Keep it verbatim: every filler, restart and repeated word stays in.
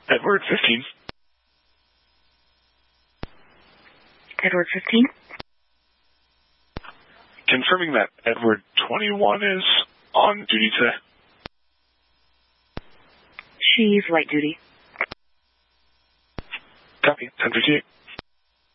Edward fifteen. Edward fifteen. Confirming that Edward twenty-one is on duty today. She's light duty. Copy. ten fifty-eight.